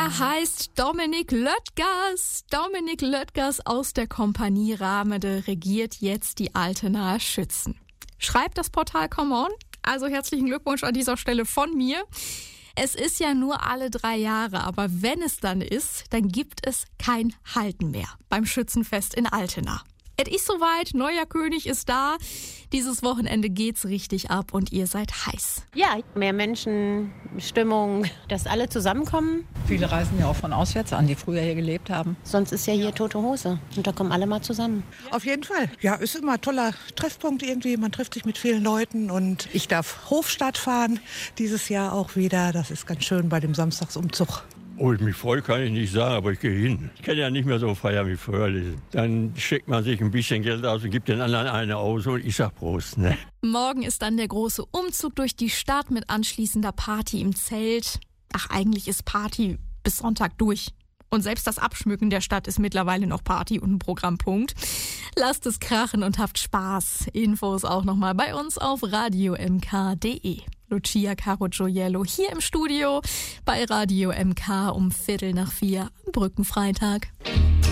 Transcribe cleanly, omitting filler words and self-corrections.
Er heißt Dominik Löttgers. Dominik Löttgers aus der Kompanie Ramede regiert jetzt die Altenaer Schützen. Schreibt das Portal Come On. Also herzlichen Glückwunsch an dieser Stelle von mir. Es ist ja nur alle 3 Jahre, aber wenn es dann ist, dann gibt es kein Halten mehr beim Schützenfest in Altena. Es ist soweit, neuer König ist da. Dieses Wochenende geht's richtig ab und ihr seid heiß. Ja, mehr Menschen, Stimmung, dass alle zusammenkommen. Viele reisen ja auch von auswärts an, die früher hier gelebt haben. Sonst ist ja hier tote Hose und da kommen alle mal zusammen. Auf jeden Fall. Ja, ist immer ein toller Treffpunkt irgendwie. Man trifft sich mit vielen Leuten und ich darf Hofstadt fahren dieses Jahr auch wieder. Das ist ganz schön bei dem Samstagsumzug. Oh, ich mich freue, kann ich nicht sagen, aber ich gehe hin. Ich kann ja nicht mehr so feiern wie früher. Dann schickt man sich ein bisschen Geld aus und gibt den anderen eine aus und ich sag Prost, ne? Morgen ist dann der große Umzug durch die Stadt mit anschließender Party im Zelt. Ach, eigentlich ist Party bis Sonntag durch. Und selbst das Abschmücken der Stadt ist mittlerweile noch Party und ein Programmpunkt. Lasst es krachen und habt Spaß. Infos auch nochmal bei uns auf radiomk.de. Lucia Caro Gioiello hier im Studio bei Radio MK um 3:15 am Brückenfreitag.